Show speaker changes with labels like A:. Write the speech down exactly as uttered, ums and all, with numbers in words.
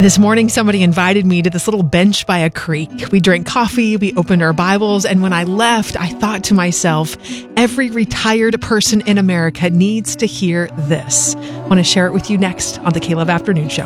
A: This morning, somebody invited me to this little bench by a creek. We drank coffee, we opened our Bibles, and when I left, I thought to myself, every retired person in America needs to hear this. I want to share it with you next on the Caleb Afternoon Show.